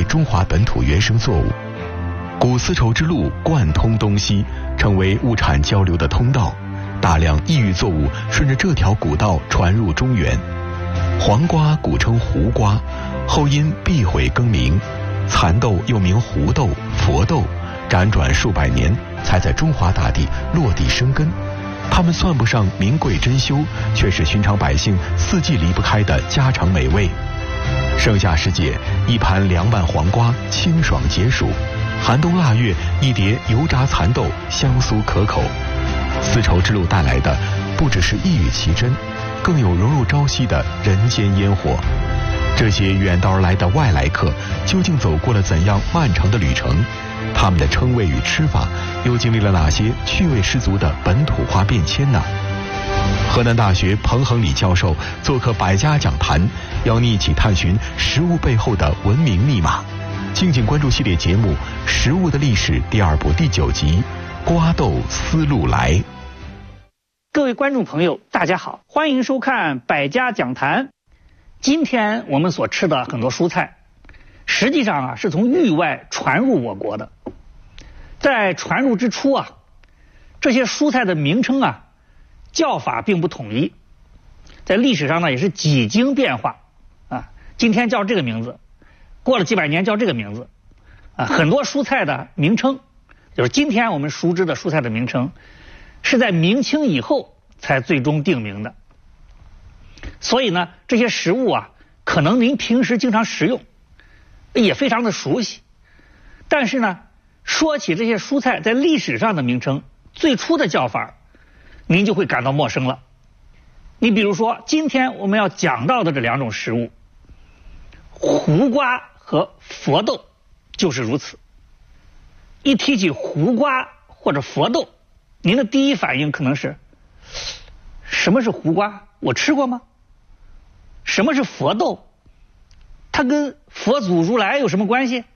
中华本土原生作物。古丝绸之路贯通东西，成为物产交流的通道，大量异域作物顺着这条古道传入中原。黄瓜古称胡瓜，后因避讳更名，蚕豆又名胡豆、佛豆，辗转数百年才在中华大地落地生根。它们算不上名贵珍馐，却是寻常百姓四季离不开的家常美味。盛夏时节，一盘凉拌黄瓜清爽解暑；寒冬腊月，一碟油炸蚕豆香酥可口。丝绸之路带来的不只是一语奇珍，更有融入朝夕的人间烟火。这些远道而来的外来客究竟走过了怎样漫长的旅程？他们的称谓与吃法又经历了哪些趣味十足的本土化变迁呢？河南大学彭恒礼教授做客百家讲坛，邀你一起探寻食物背后的文明密码。敬请关注系列节目《食物的历史》第2部第9集《瓜豆丝路来》。 各位观众朋友，大家好，欢迎收看百家讲坛。今天我们所吃的很多蔬菜，实际上是从域外传入我国的。在传入之初这些蔬菜的名称叫法并不统一，在历史上也是几经变化今天叫这个名字，过了几百年叫这个名字很多蔬菜的名称，就是今天我们熟知的蔬菜的名称，是在明清以后才最终定名的。所以呢，这些食物可能您平时经常食用，也非常的熟悉，但是呢，说起这些蔬菜在历史上的名称，最初的叫法，您就会感到陌生了。你比如说，今天我们要讲到的这两种食物，胡瓜和佛豆就是如此。一提起胡瓜或者佛豆，您的第一反应可能是：什么是胡瓜？我吃过吗？什么是佛豆？它跟佛祖如来有什么关系？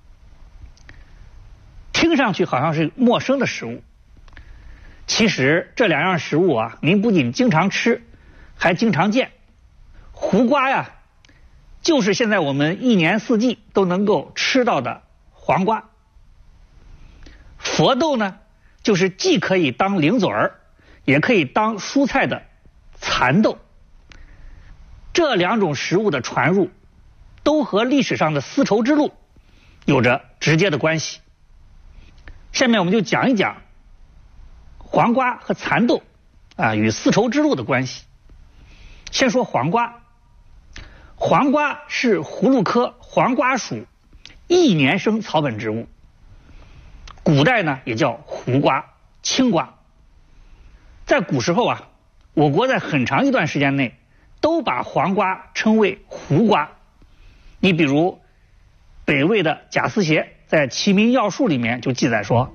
听上去好像是陌生的食物。其实这两样食物您不仅经常吃，还经常见。胡瓜就是现在我们一年四季都能够吃到的黄瓜。佛豆呢，就是既可以当零嘴儿，也可以当蔬菜的蚕豆。这两种食物的传入，都和历史上的丝绸之路有着直接的关系。下面我们就讲一讲黄瓜和蚕豆与丝绸之路的关系。先说黄瓜。黄瓜是葫芦科黄瓜属一年生草本植物，古代呢也叫胡瓜、青瓜。在古时候我国在很长一段时间内都把黄瓜称为胡瓜。你比如北魏的贾思勰在《齐民要术》里面就记载说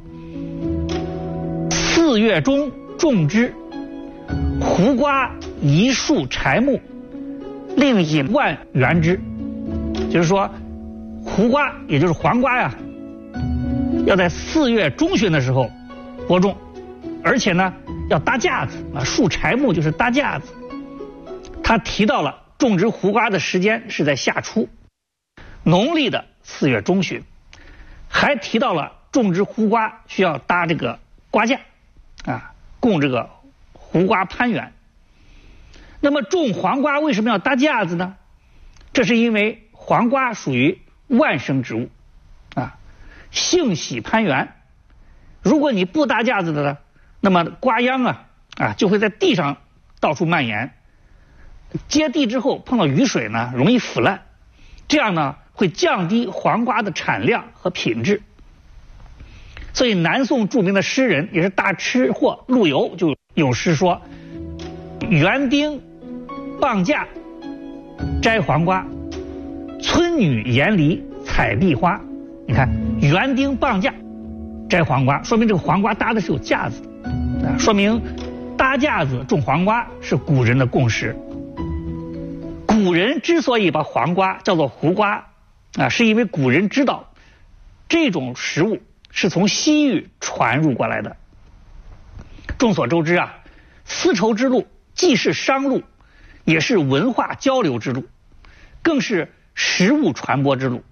：4月中种之，胡瓜一树柴木，令引万园之。就是说胡瓜也就是黄瓜要在4月中旬的时候播种，而且呢要搭架子树柴木就是搭架子。他提到了种植胡瓜的时间是在夏初，农历的4月中旬，还提到了种植胡瓜需要搭这个瓜架供这个胡瓜攀援。那么种黄瓜为什么要搭架子呢？这是因为黄瓜属于万生植物性喜攀援。如果你不搭架子的呢，那么瓜秧就会在地上到处蔓延，接地之后碰到雨水呢容易腐烂，这样呢会降低黄瓜的产量和品质。所以南宋著名的诗人也是大吃货陆游就有诗说：园丁傍架摘黄瓜，村女沿篱采碧花。你看园丁傍架摘黄瓜，说明这个黄瓜搭的是有架子的说明搭架子种黄瓜是古人的共识。古人之所以把黄瓜叫做胡瓜是因为古人知道这种食物是从西域传入过来的。众所周知丝绸之路既是商路，也是文化交流之路，更是食物传播之路。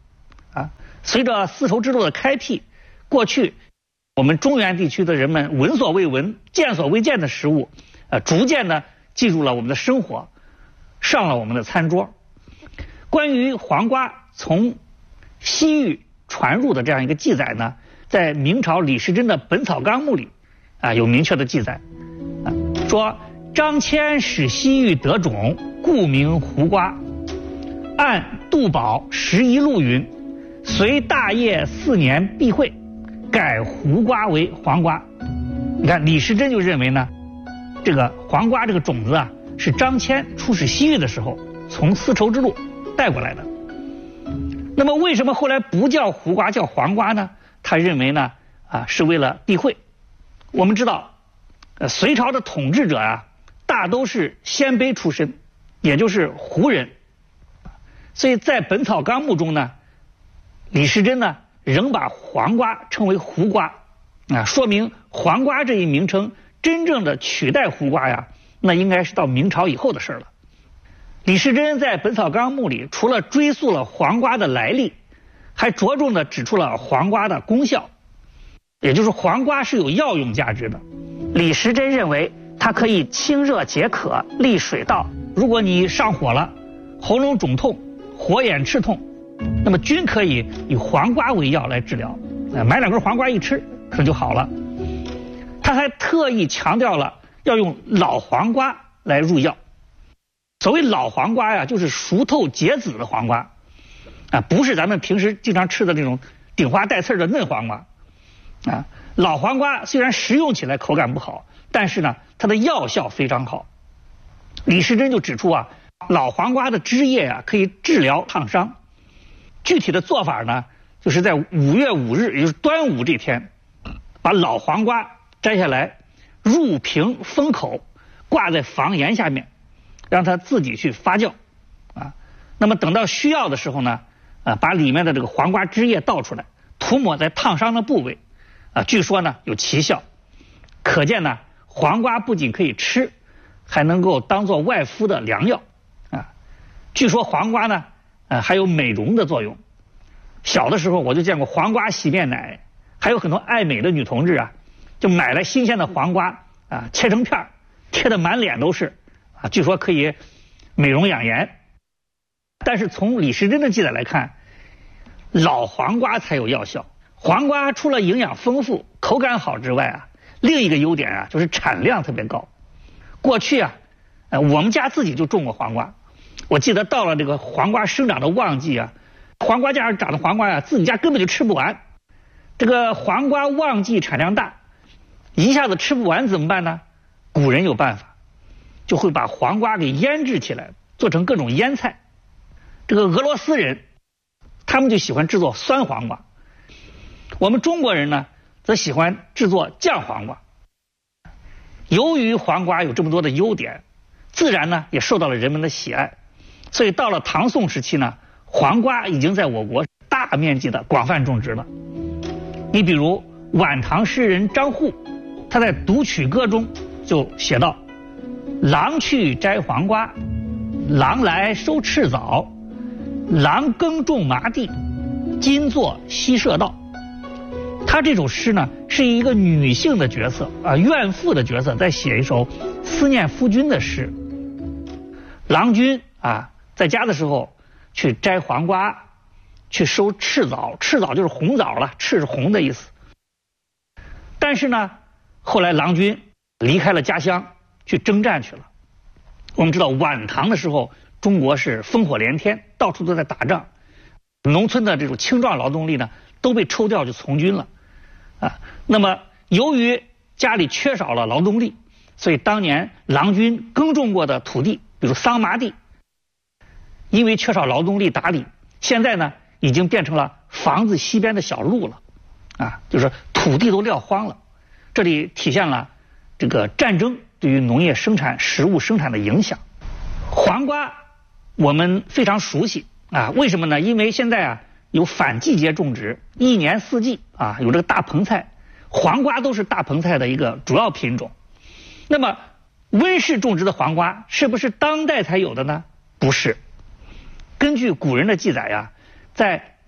啊。随着丝绸之路的开辟，过去我们中原地区的人们闻所未闻、见所未见的食物，逐渐的进入了我们的生活，上了我们的餐桌。关于黄瓜从西域传入的这样一个记载呢，在明朝李时珍的《本草纲目》里有明确的记载，说张骞使西域得种，故名胡瓜。按杜宝11录云，随大业4年必会，改胡瓜为黄瓜。你看李时珍就认为呢，这个黄瓜这个种子啊，是张骞出使西域的时候从丝绸之路带过来的。那么为什么后来不叫胡瓜叫黄瓜呢？他认为呢是为了避讳。我们知道隋朝的统治者啊大都是鲜卑出身，也就是胡人，所以在《本草纲目》中呢，李时珍呢仍把黄瓜称为胡瓜说明黄瓜这一名称真正的取代胡瓜呀，那应该是到明朝以后的事了。李时珍在《本草纲目》里除了追溯了黄瓜的来历，还着重的指出了黄瓜的功效，也就是黄瓜是有药用价值的。李时珍认为它可以清热解渴、利水道。如果你上火了、喉咙肿痛、火眼赤痛，那么均可以以黄瓜为药来治疗。买2根黄瓜一吃，可能就好了。他还特意强调了要用老黄瓜来入药。所谓老黄瓜呀，就是熟透结籽的黄瓜不是咱们平时经常吃的那种顶花带刺的嫩黄瓜老黄瓜虽然食用起来口感不好，但是呢它的药效非常好。李时珍就指出老黄瓜的汁液可以治疗烫伤。具体的做法呢，就是在5月5日，也就是端午这天，把老黄瓜摘下来，入瓶封口，挂在房檐下面，让它自己去发酵那么等到需要的时候呢把里面的这个黄瓜汁液倒出来，涂抹在烫伤的部位据说呢有奇效。可见呢黄瓜不仅可以吃，还能够当做外敷的良药据说黄瓜呢还有美容的作用。小的时候我就见过黄瓜洗面奶，还有很多爱美的女同志就买来新鲜的黄瓜切成片，贴得满脸都是据说可以美容养颜。但是从李时珍的记载来看，老黄瓜才有药效。黄瓜除了营养丰富、口感好之外另一个优点就是产量特别高。过去我们家自己就种过黄瓜，我记得到了这个黄瓜生长的旺季黄瓜架上长的黄瓜自己家根本就吃不完。这个黄瓜旺季产量大，一下子吃不完怎么办呢？古人有办法，就会把黄瓜给腌制起来，做成各种腌菜。这个俄罗斯人他们就喜欢制作酸黄瓜，我们中国人呢则喜欢制作酱黄瓜。由于黄瓜有这么多的优点，自然呢也受到了人们的喜爱，所以到了唐宋时期呢，黄瓜已经在我国大面积的广泛种植了。你比如晚唐诗人张祜，他在《独曲歌》中就写道：郎去摘黄瓜，郎来收赤枣，郎耕种麻地，今作西社道。他这首诗呢是一个女性的角色怨妇的角色，在写一首思念夫君的诗。郎君在家的时候去摘黄瓜，去收赤枣，赤枣就是红枣了，赤是红的意思。但是呢后来郎君离开了家乡去征战去了。我们知道晚唐的时候中国是烽火连天，到处都在打仗，农村的这种青壮劳动力呢都被抽调去从军了那么由于家里缺少了劳动力，所以当年郎君耕种过的土地，比如桑麻地，因为缺少劳动力打理，现在呢已经变成了房子西边的小路了就是土地都撂荒了。这里体现了这个战争对于农业生产、食物生产的影响。黄瓜我们非常熟悉为什么呢？因为现在有反季节种植，一年四季有这个大棚菜，黄瓜都是大棚菜的一个主要品种。那么温室种植的黄瓜是不是当代才有的呢？不是。根据古人的记载在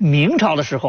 明朝的时候